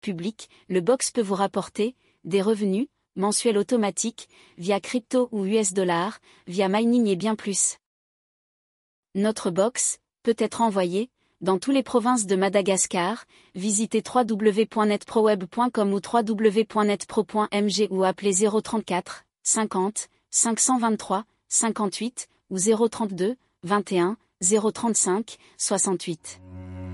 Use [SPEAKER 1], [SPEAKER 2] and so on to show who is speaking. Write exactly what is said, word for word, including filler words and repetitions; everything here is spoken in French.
[SPEAKER 1] public, le box peut vous rapporter des revenus mensuels automatiques via crypto ou U S dollar, via mining et bien plus. Notre box peut être envoyé dans toutes les provinces de Madagascar. Visitez w w w point net pro web point com ou w w w point net pro point m g ou appelez zéro trente-quatre cinquante cinq cent vingt-trois cinquante-huit ou zéro trente-deux vingt et un zéro trente-cinq soixante-huit.